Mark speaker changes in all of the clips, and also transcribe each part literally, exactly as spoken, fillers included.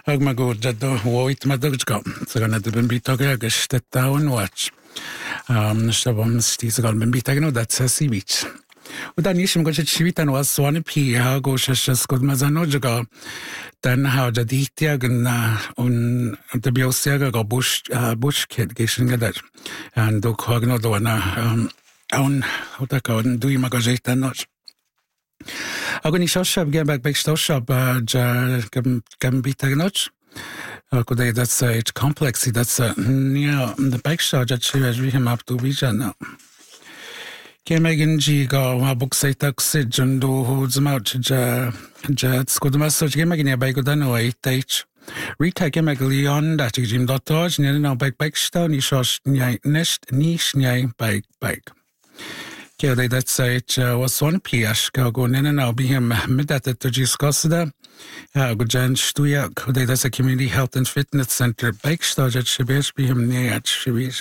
Speaker 1: Ag ma go jaddo woit ma dogsko. Så kan det ben bita gagas detta on watch. Um stabam stis gal ben bita no dat sa sivich. Och dann ist im ganze Schwitan was so eine P ha go schas gut ma zanojga. Dann ha da dichtia gna und der biosega go bush bush kid gischen gadat. And do kogno do na um on hota kan du ima gazeta noch. Ako ni shop get back back shop ja gam gam bita noch. Ako dai that's uh, it's complex that's uh, yeah the back shop ja chives we him up to vision now. Kemegen ji go ha book say taxi jundo holds them out ja ja skod maso kemegen ya back dan no eight age. Rita kemegen leon that jim dotoj ni no back back stone ni shos ni nest ni ni back back. Kjell det säger was one piash go go nen and I'll be him med att det discussa det. Ja, go jan stuja det är community health and fitness center backstad att shibes be him ne att shibes.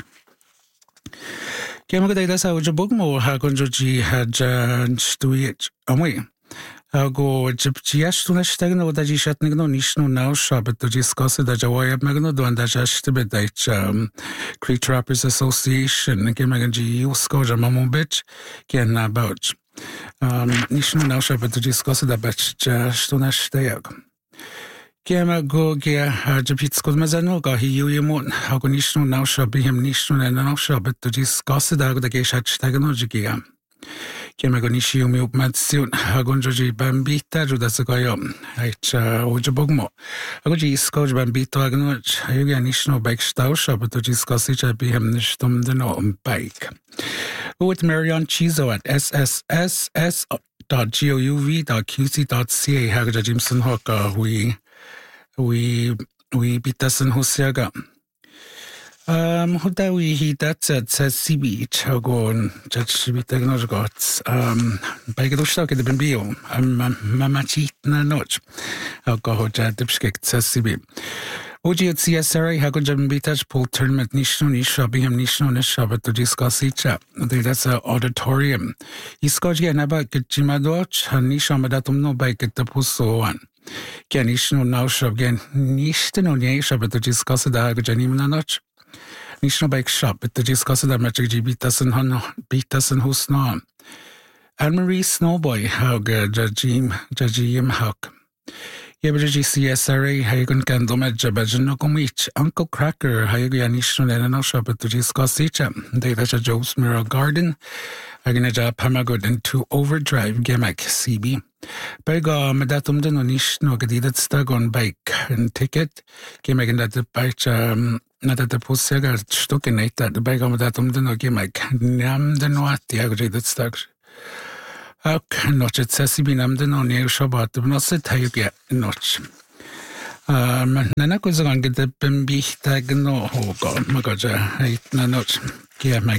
Speaker 1: Kjell det är så att bugmo ha konjoji had jan stuja amwe. Go gypchiash tu nashtagen och där jishatning no nishno now shop att discussa det jawaya magno do and just bit that um Creek Trappers Association again magan ji uskoja mamu bitch again about um nishno now shop att discussa det but just tu nashtag Kema go ge gypitskod mazano ga hi yumon ha go nishno now shop him nishno now shop att discussa det go ge hashtag no jiga Kema go nishi umi upmatsion agonjoji bambita judasagayo aicha ojabogmo agoji iskoj bambito agno ayuga nishno bike staush but discussi be him nishtum the no bike with Marion Chizo at sss dot gouv dot qc dot ca hagaja Jimson hoka we we we bitasen hosiaga Um, huda we he that said says C B chagon judge be technologies um by the stock the bio um mamachi na noch alcohol dipskek says C B Oji at C S R A hagon jam bitach pool tournament nishno nisha biham nishno nisha but to discuss each up that's a auditorium iskoji anaba gjimadoch nisha madatum no by get the puso one Ken nishno now shop again nishno nisha but to discuss the hagojanim na noch Nishno bike shop, but the discuss that magic G beat us and Hano beat us and who's not. Anne Marie Snowboy, how good Jajim, Jajim Huck. Yabaji C S R A, Hagan Candomaja, Bajanogomich, Uncle Cracker, Hagan Nishno and shop at the discuss each up. They that's a Joe's Mirror Garden. Aganaja Pamagod and two overdrive Gamak C B. Bega Madatum den och Nishno gedidet stagon bike and ticket. Gamagan that the bike um na det på sig att stocken är det bägge om det om det nog mig nam den och att jag redan stag och något ett sessi nam den och ner så bara det måste ta ju något men när jag så gång det bem bihta no hoga magaja hit na något ge mig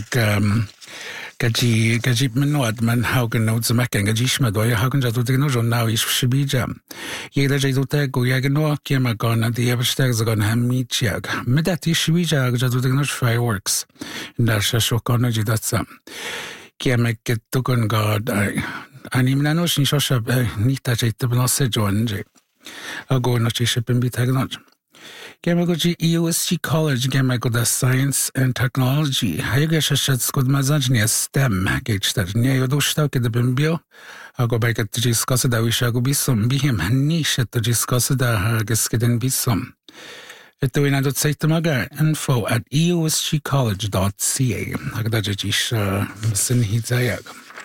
Speaker 1: gaji gaji menod man haugen notes maken gaji schmado ja haugen ja det no now is shibija jeder je det go ja no kema gona die ebstag so gona hamichag mit dat is shibija ja det no fireworks in der scho gona je dat sam kema get to gon god ani mnano shin shosha nicht dat je te bnosse jonje ago no chi shipin bitag Gamagoji E U S G College Gamagoda Science and Technology Hayagashat Skud Mazajnia STEM Gage that Neodoshta ke de Bimbio Ago back at discuss da wishago bisum bihim niche to discuss da geskeden bisum Eto ina dot site maga info at e u s g college dot c a Agdajish sin hizayag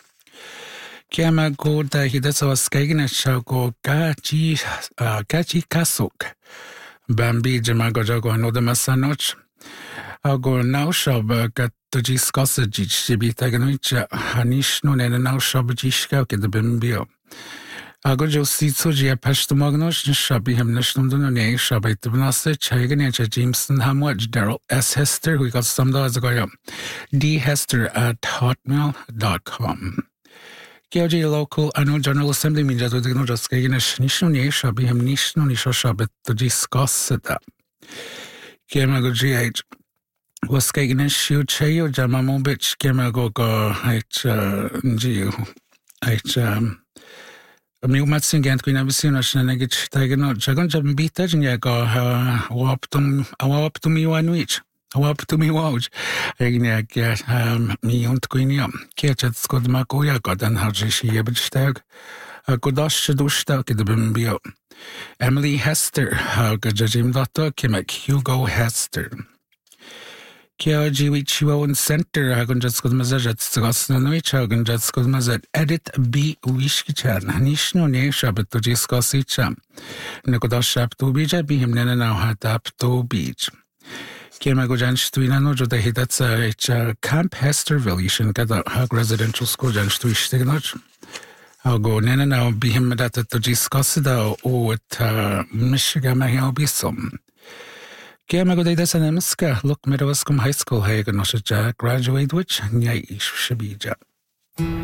Speaker 1: Gamagoda hidatsa skagina shago gachi gachi kasuk Bambi jamago jago no de masanoch. Ago now shop gat to discuss it jibi taganoicha hanish no ne now shop jishka ke de bimbio. Ago jo sitso ji pashto magnosh shabi him nashnum do ne shop it bnase chagen ya Jameson Hamwatch Daryl S Hester who got some dollars ago. D Hester at hotmail dot com. K O J local annual General Assembly means that we just getting a nishno nisha be him nishno nisha shabet to discuss it. Kemago G H was getting a shoe chayo jamamo bitch Kemago go H G H um Mi umatsin gent kuin abisin as na negit taigano jagon jab bita jnya go waptum awaptum iwanuich awaptum iwauj egnya ke mi und kuin kechat skod ma ko ya godan harjishi yebstag godash dusta kedbim bio Emily Hester gajim data kimek Hugo Hester Kia jiwichiwa un center hagun jatskod mazajat sgasna noich hagun jatskod mazat edit b wishkichan nishno ne shabat to jiskasicha nekoda shap to bija bihim nena now hat up to beach Kia magojan stuina no joda hidatsa echa Camp Hesterville yishin kada hag residential school jan stuishtignach Hago nena now bihim data to jiskasida o at Michigan mahiobisum Kia magodida sa nemiska, look midawaskum high school hagan no shaja graduate which nyai shabija.